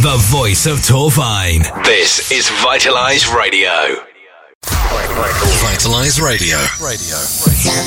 The voice of Torvine. This is Vitalize Radio. Vitalize Radio.